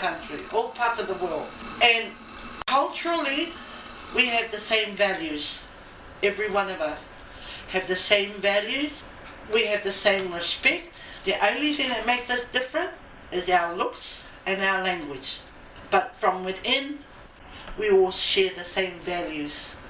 country, all parts of the world. And culturally, we have the same values. Every one of us have the same values. We have the same respect. The only thing that makes us different is our looks and our language. But from within, we all share the same values.